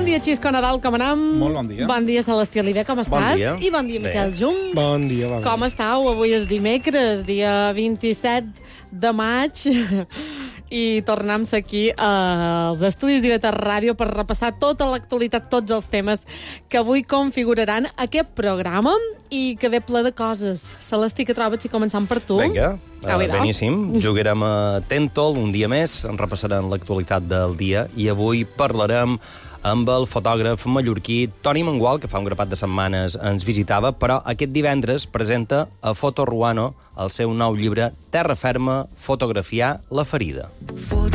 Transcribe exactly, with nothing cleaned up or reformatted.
Bon dia, Xisco Nadal, com anem? Molt bon dia. Bon dia, Celestí Oliver, com estàs? Bon dia. I bon dia, Miquel Jung. Bon dia, bon dia. Com estàu? Avui és dimecres, dia vint-i-set de maig, i tornem aquí als estudis d'I V T Ràdio per repassar tota l'actualitat, tots els temes que avui configuraran aquest programa i que ve ple de coses. Celestí, què trobes si començam per tu? Vinga, A uh, veure. beníssim. Jugarem a Tentol un dia més, en repassarem l'actualitat del dia i avui parlarem amb el fotògraf mallorquí Toni Mangual, que fa un grapat de setmanes ens visitava, però aquest divendres presenta a Foto Ruano el seu nou llibre Terra Ferma, fotografiar la ferida.